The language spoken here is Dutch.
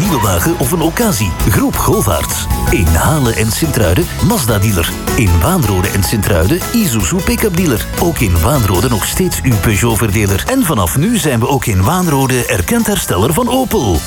nieuwe wagen of een occasie. Groep Govaerts. In Halen en Sint-Truiden Mazda-dealer. In Waanrode en Sint-Truiden Isuzu pick-up dealer. Ook in Waanrode nog steeds uw Peugeot-verdeler. En vanaf nu zijn we ook in Waanrode erkend hersteller van Opel.